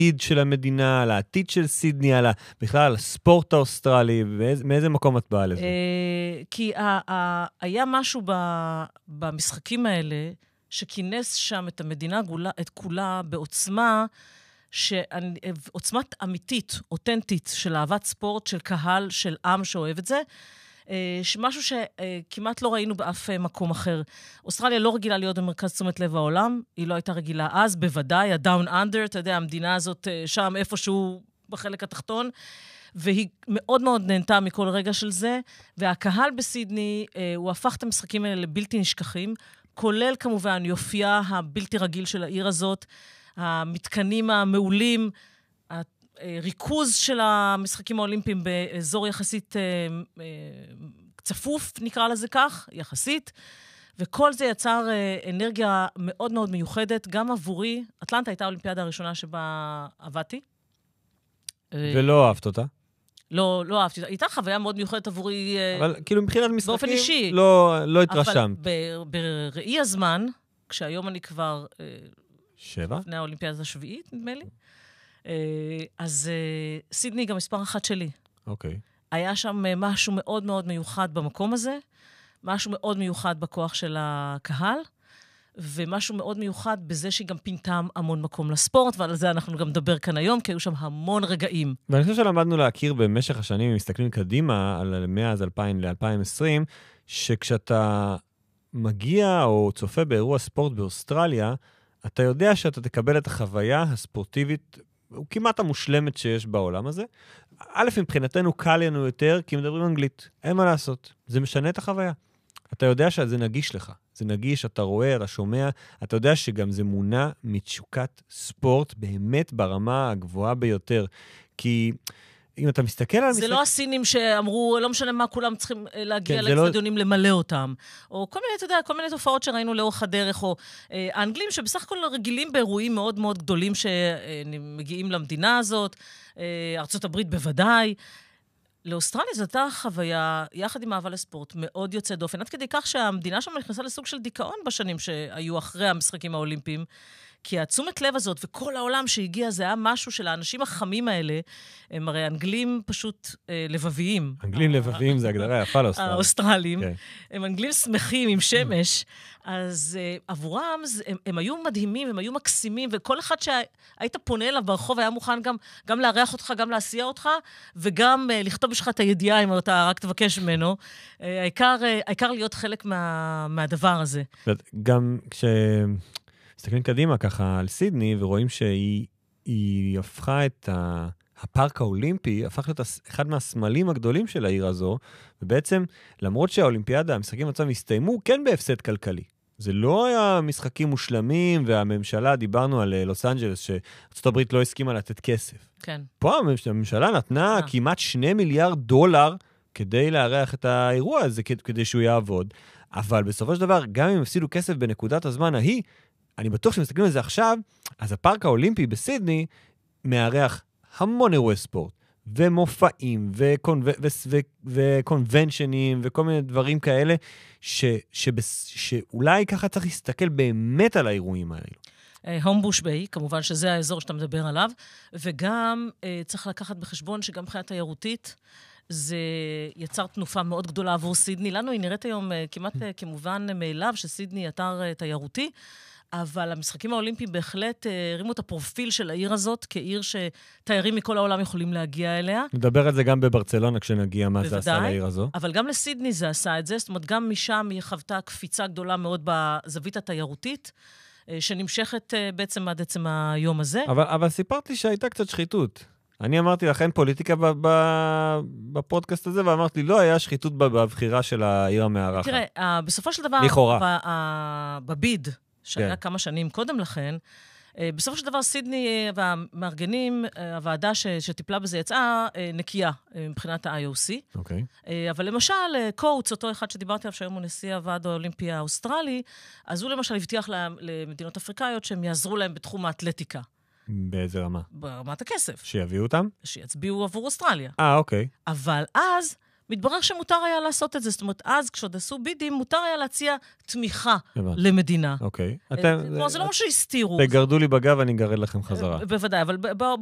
העתיד של המדינה, על העתיד של סידני, בכלל על הספורט האוסטרלי, מאיזה מקום את באה לזה? כי היה משהו במשחקים האלה, שכינס שם את המדינה, את כולה בעוצמה, עוצמת אמיתית, אותנטית, של אהבת ספורט, של קהל, של עם שאוהב את זה, משהו שכמעט לא ראינו באף מקום אחר. אוסטרליה לא רגילה להיות במרכז תשומת לב העולם, היא לא הייתה רגילה אז, בוודאי, ה-Down Under, אתה יודע, המדינה הזאת שם איפשהו בחלק התחתון, והיא מאוד מאוד נהנתה מכל רגע של זה, והקהל בסידני, הוא הפך את המשחקים האלה לבלתי נשכחים, כולל כמובן יופייה הבלתי רגיל של העיר הזאת, המתקנים המעולים, ריכוז של המשחקים האולימפיים באזור יחסית צפוף, נקרא לזה כך, יחסית, וכל זה יצר אנרגיה מאוד מאוד מיוחדת, גם עבורי. אטלנטה הייתה האולימפיאדה הראשונה שבה עבדתי. ולא אהבת אותה? לא אהבתי אותה. הייתה חוויה מאוד מיוחדת עבורי אבל כאילו מבחינת משחקים, באופן אישי. לא התרשמת. אבל בראי הזמן, כשהיום אני כבר 7? לפני האולימפיאדה השביעית, נדמה לי, אז סידני גם מספר אחת שלי. אוקיי. היה שם משהו מאוד מאוד מיוחד במקום הזה, משהו מאוד מיוחד בכוח של הקהל, ומשהו מאוד מיוחד בזה שהיא גם פינתה המון מקום לספורט, ועל זה אנחנו גם נדבר כאן היום, כי היו שם המון רגעים. ואני חושב שלמדנו להכיר במשך השנים, אם מסתכלים קדימה, על מאז 2000 ל-2020, שכשאתה מגיע או צופה באירוע ספורט באוסטרליה, אתה יודע שאתה תקבל את החוויה הספורטיבית, הוא כמעט המושלמת שיש בעולם הזה. א', מבחינתנו קל לנו יותר, כי מדברים אנגלית. אין מה לעשות. זה משנה את החוויה. אתה יודע שזה נגיש לך. זה נגיש, אתה רואה, אתה שומע. אתה יודע שגם זה מונע מתשוקת ספורט באמת ברמה הגבוהה ביותר. כי אם אתה מסתכל על... זה לא הסינים שאמרו, לא משנה מה, כולם צריכים להגיע לאצטדיונים למלא אותם. או כל מיני, אתה יודע, כל מיני תופעות שראינו לאורך הדרך, או האנגלים שבסך הכל רגילים באירועים מאוד מאוד גדולים שמגיעים למדינה הזאת, ארצות הברית בוודאי. לאוסטרליה זו הייתה חוויה, יחד עם אהבה לספורט, מאוד יוצא דופן. עד כדי כך שהמדינה שם נכנסה לסוג של דיכאון בשנים שהיו אחרי המשחקים האולימפיים, כי התשומת לב הזאת וכל העולם שהגיע, זה היה משהו של האנשים החמים האלה, הם הרי אנגלים פשוט לבביים. אנגלים לבביים זה הגדרה יפה לאוסטרליה. האוסטרלים. הם אנגלים שמחים עם שמש, אז עבורם הם היו מדהימים, הם היו מקסימים, וכל אחד שהיית פונה אליו ברחוב היה מוכן גם לארח אותך, גם להסיע אותך, וגם לכתוב בשבילך את הידיעה אם אתה רק תבקש ממנו. העיקר להיות חלק מהדבר הזה. גם מסתכלים קדימה ככה על סידני, ורואים שהיא הפכה את הפארק האולימפי, הפך להיות אחד מהסמלים הגדולים של העיר הזו, ובעצם, למרות שהאולימפיאדה, המשחקים עצמם הסתיימו, כן בהפסד כלכלי. זה לא היה משחקים מושלמים, והממשלה, דיברנו על לוס אנג'לס, שארצות הברית לא הסכימה לתת כסף. כן. פה הממשלה נתנה כמעט $2 מיליארד כדי לארח את האירוע הזה, כדי שהוא יעבוד. אבל בסופו של דבר, גם אם הפסידו כסף בנקודת הזמן ההיא, אני בטוח שמסתכלים על זה עכשיו, אז הפארק האולימפי בסידני מארח המון אירועי ספורט, ומופעים, וקונבנשנים, וכל מיני דברים כאלה, שאולי ככה צריך להסתכל באמת על האירועים האלו. הומבוש ביי, כמובן שזה האזור שאתה מדבר עליו, וגם צריך לקחת בחשבון שגם מבחינה תיירותית, זה יצר תנופה מאוד גדולה עבור סידני. לנו היא נראית היום כמעט כמובן מאליו, שסידני אתר תיירותי, אבל המשחקים האולימפיים בהחלט הרימו את הפרופיל של העיר הזאת, כעיר שתיירים מכל העולם יכולים להגיע אליה. נדבר על זה גם בברצלונה כשנגיע מה זה עשה לעיר הזו. אבל גם לסידני זה עשה את זה, זאת אומרת, גם משם היא חוותה קפיצה גדולה מאוד בזווית התיירותית, שנמשכת בעצם עד עצם היום הזה. אבל סיפרתי שהייתה קצת שחיתות. אני אמרתי לך, אין פוליטיקה בפודקאסט הזה, ואמרתי, לא היה שחיתות בבחירה של העיר המארחת. תראה, בסופו של דבר, בביד, שהיה כמה שנים קודם לכן, בסופו של דבר סידני והמארגנים, הוועדה שטיפלה בזה יצאה נקייה מבחינת ה-IOC. אוקיי. אבל למשל, קואוץ, אותו אחד שדיברתי עליו, שהיום הוא נשיא הוועד האולימפי האוסטרלי, אז הוא למשל הבטיח למדינות אפריקאיות שהם יעזרו להם בתחום האתלטיקה. באיזה רמה? ברמת הכסף. שיביאו אותם? שיצביעו עבור אוסטרליה. אוקיי. אבל אז מתברר שמותר היה לעשות את זה. זאת אומרת, אז כשעוד עשו בידים, מותר היה להציע תמיכה למדינה. אוקיי. זה לא מה שהסתירו. תגרדו לי בגב, אני אגרד לכם חזרה. בוודאי, אבל